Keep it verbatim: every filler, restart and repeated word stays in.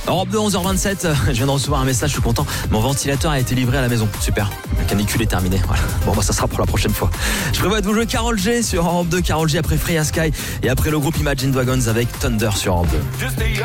Europe deux, onze heures vingt-sept. Je viens de recevoir un message, je suis content. Mon ventilateur a été livré à la maison. Super. La canicule est terminée. Voilà. Bon, bah, ça sera pour la prochaine fois. Je prévois de vous jouer Karol G sur Europe deux. Karol G après Freya Sky et après le groupe Imagine Dragons avec Thunder sur Europe deux.